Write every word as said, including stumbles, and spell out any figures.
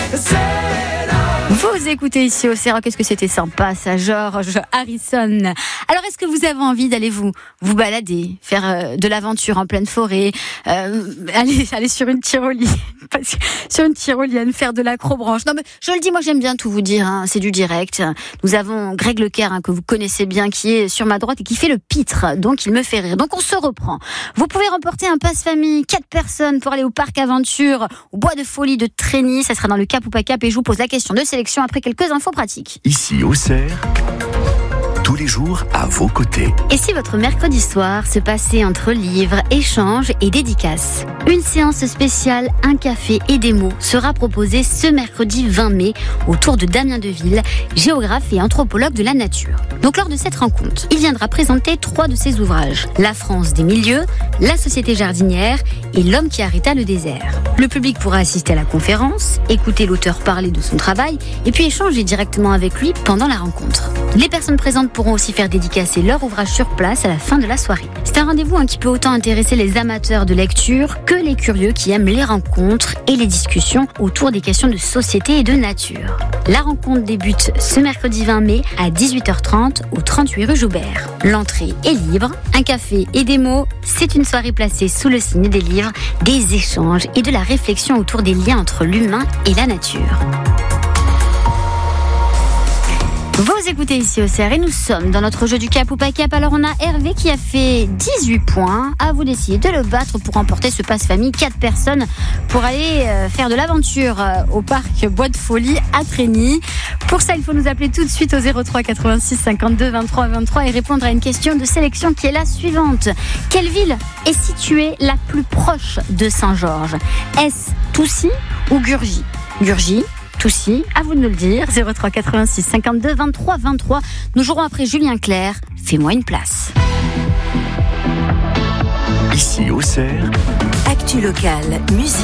Vous écoutez ici au C R O, qu'est-ce que c'était sympa ça, George Harrison. Alors est-ce que vous avez envie d'aller vous vous balader, faire euh, de l'aventure en pleine forêt, euh, aller aller sur une tyrolienne, sur une tyrolienne, faire de l'acrobranche. Non mais je le dis, moi j'aime bien tout vous dire, hein, c'est du direct. Nous avons Greg Leclerc hein, que vous connaissez bien, qui est sur ma droite et qui fait le pitre, donc il me fait rire. Donc on se reprend. Vous pouvez remporter un passe famille, quatre personnes pour aller au parc aventure, au bois de folie de Trény. Ça sera dans le Cap ou pas Cap et je vous pose la question de sélection après quelques infos pratiques. Ici au C R, tous les jours à vos côtés. Et si votre mercredi soir se passait entre livres, échanges et dédicaces? Une séance spéciale, un café et des mots sera proposée ce mercredi vingt mai autour de Damien Deville, géographe et anthropologue de la nature. Donc lors de cette rencontre, il viendra présenter trois de ses ouvrages: La France des milieux, La société jardinière et L'homme qui arrêta le désert. Le public pourra assister à la conférence, écouter l'auteur parler de son travail et puis échanger directement avec lui pendant la rencontre. Les personnes présentes pourront aussi faire dédicacer leur ouvrage sur place à la fin de la soirée. C'est un rendez-vous hein, qui peut autant intéresser les amateurs de lecture que les curieux qui aiment les rencontres et les discussions autour des questions de société et de nature. La rencontre débute ce mercredi vingt mai à dix-huit heures trente au trente-huit rue Joubert. L'entrée est libre, un café et des mots, c'est une soirée placée sous le signe des livres, des échanges et de la réflexion autour des liens entre l'humain et la nature. Vous écoutez ici au C R et nous sommes dans notre jeu du Cap ou pas Cap. Alors on a Hervé qui a fait dix-huit points. À vous d'essayer de le battre pour remporter ce passe famille. quatre personnes pour aller faire de l'aventure au parc Bois de Folie à Trény. Pour ça, il faut nous appeler tout de suite au zéro trois quatre-vingt-six cinquante-deux vingt-trois vingt-trois et répondre à une question de sélection qui est la suivante. Quelle ville est située la plus proche de Saint-Georges? Est-ce Toussy ou Gurgy? Gurgy, Toussy, à vous de nous le dire. zéro trois quatre-vingt-six cinquante-deux vingt-trois vingt-trois. Nous jouerons après Julien Clerc. Fais-moi une place. Ici au C R, Actu locale, musique.